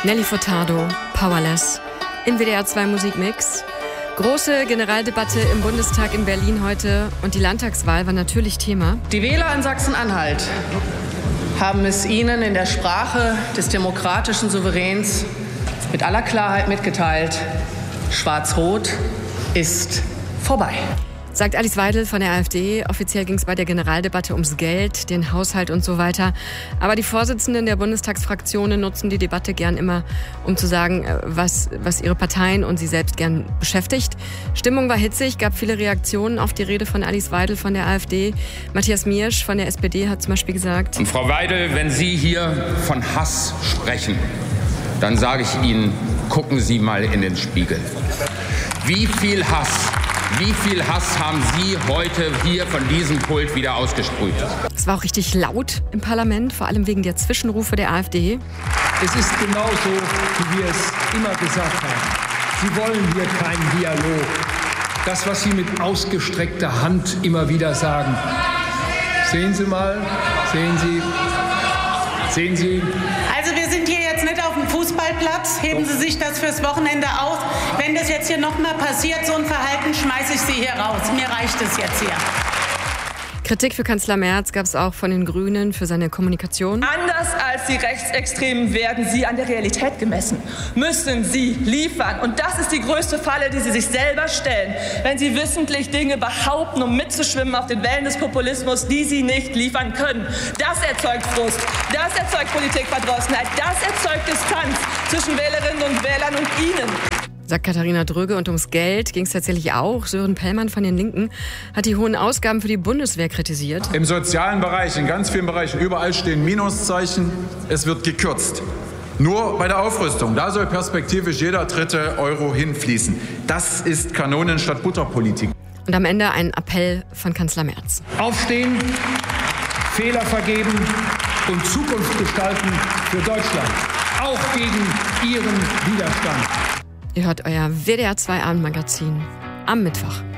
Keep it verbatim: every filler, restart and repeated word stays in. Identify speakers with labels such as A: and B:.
A: Nelly Furtado, Powerless, im W D R zwei Musikmix. Große Generaldebatte im Bundestag in Berlin heute und die Landtagswahl war natürlich Thema.
B: Die Wähler in Sachsen-Anhalt haben es Ihnen in der Sprache des demokratischen Souveräns mit aller Klarheit mitgeteilt. Schwarz-Rot ist vorbei.
A: Sagt Alice Weidel von der AfD. Offiziell ging es bei der Generaldebatte ums Geld, den Haushalt und so weiter. Aber die Vorsitzenden der Bundestagsfraktionen nutzen die Debatte gern immer, um zu sagen, was, was ihre Parteien und sie selbst gern beschäftigt. Stimmung war hitzig, gab viele Reaktionen auf die Rede von Alice Weidel von der AfD. Matthias Miersch von der S P D hat zum Beispiel gesagt:
C: Und Frau Weidel, wenn Sie hier von Hass sprechen, dann sage ich Ihnen, gucken Sie mal in den Spiegel. Wie viel Hass Wie viel Hass haben Sie heute hier von diesem Pult wieder ausgesprüht?
A: Es war auch richtig laut im Parlament, vor allem wegen der Zwischenrufe der AfD.
D: Es ist genauso, wie wir es immer gesagt haben. Sie wollen hier keinen Dialog. Das, was Sie mit ausgestreckter Hand immer wieder sagen. Sehen Sie mal, sehen Sie, sehen Sie.
E: Also wir sind hier jetzt nicht auf dem Fußballplatz. Heben Sie sich das fürs Wochenende aus. Wenn das jetzt hier nochmal passiert, so ein Verhalten, schmeiße ich Sie hier raus. Mir reicht es jetzt hier.
A: Kritik für Kanzler Merz gab es auch von den Grünen für seine Kommunikation.
F: Anders als die Rechtsextremen werden sie an der Realität gemessen. Müssen sie liefern. Und das ist die größte Falle, die sie sich selber stellen, wenn sie wissentlich Dinge behaupten, um mitzuschwimmen auf den Wellen des Populismus, die sie nicht liefern können. Das erzeugt Frust. Das erzeugt Politikverdrossenheit. Das erzeugt Distanz zwischen Wählerinnen und Wählern und ihnen.
A: Sagt Katharina Dröge. Und ums Geld ging es tatsächlich auch. Sören Pellmann von den Linken hat die hohen Ausgaben für die Bundeswehr kritisiert.
G: Im sozialen Bereich, in ganz vielen Bereichen, überall stehen Minuszeichen. Es wird gekürzt. Nur bei der Aufrüstung, da soll perspektivisch jeder dritte Euro hinfließen. Das ist Kanonen statt Butterpolitik.
A: Und am Ende ein Appell von Kanzler Merz.
D: Aufstehen, Fehler vergeben und Zukunft gestalten für Deutschland. Auch gegen Ihren Widerstand.
A: Ihr hört euer W D R zwei Abendmagazin am Mittwoch.